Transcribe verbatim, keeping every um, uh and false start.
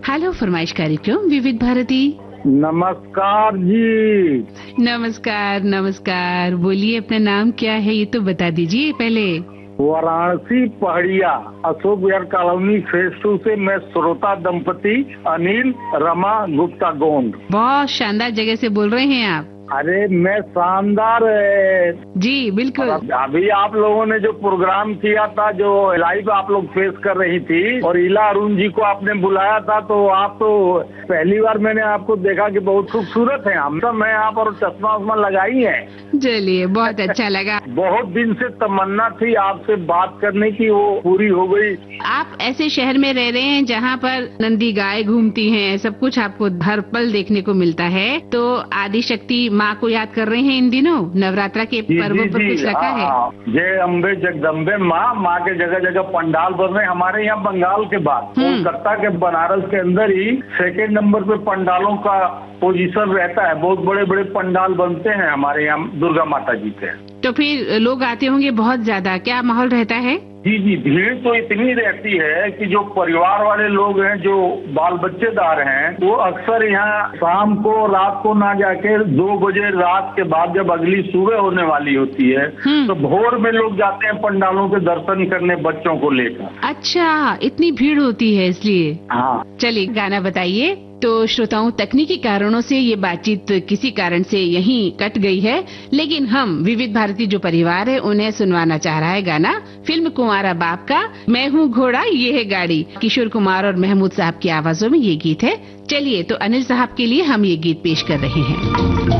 Hello फरमाइश कार्यक्रम विविध भारती। नमस्कार जी। नमस्कार नमस्कार, बोलिए अपना नाम क्या है ये तो बता दीजिए पहले। वाराणसी पहाड़िया Ashok Vihar colony phase two से मैं श्रोता दंपति अनिल रमा गुप्ता गोंड। बहुत शानदार जगह से बोल रहे हैं आप। अरे मैं शानदार जी बिल्कुल। अभी आप लोगों ने जो प्रोग्राम किया था, जो लाइव आप लोग पेश कर रही थी और इला अरुण जी को आपने बुलाया था, तो आप तो पहली बार मैंने आपको देखा कि बहुत खूबसूरत है। हम तो मैं आप और चश्मा उस्मा लगाई है। चलिए बहुत अच्छा लगा। बहुत दिन से तमन्ना थी आपसे बात करने की, वो पूरी हो गई। आप ऐसे शहर में रह रहे हैं जहाँ पर नंदी गाय घूमती हैं, सब कुछ आपको हर पल देखने को मिलता है, तो आदि शक्ति माँ को याद कर रहे हैं इन दिनों नवरात्रा के पर्व पर कुछ रखा है? जय अम्बे जगदम्बे माँ, माँ के जगह जगह पंडाल बन रहे हैं। हमारे यहाँ बंगाल के बाद कोलकाता के बनारस के अंदर ही सेकेंड नंबर पे पंडालों का पोजीशन रहता है। बहुत बड़े बड़े पंडाल बनते हैं हमारे यहाँ दुर्गा माता जी के। तो फिर लोग आते होंगे बहुत ज्यादा, क्या माहौल रहता है? जी जी, भीड़ तो इतनी रहती है कि जो परिवार वाले लोग हैं, जो बाल बच्चेदार हैं, वो अक्सर यहाँ शाम को रात को ना जाके दो बजे रात के बाद जब अगली सुबह होने वाली होती है तो भोर में लोग जाते हैं पंडालों के दर्शन करने बच्चों को लेकर। अच्छा, इतनी भीड़ होती है इसलिए। हाँ चलिए गाना बताइए। तो श्रोताओं, तकनीकी कारणों से ये बातचीत किसी कारण से यहीं कट गई है, लेकिन हम विविध भारती जो परिवार है उन्हें सुनवाना चाह रहा है गाना फिल्म कुंवारा बाप का मैं हूँ घोड़ा ये है गाड़ी। किशोर कुमार और महमूद साहब की आवाजों में ये गीत है। चलिए तो अनिल साहब के लिए हम ये गीत पेश कर रहे हैं।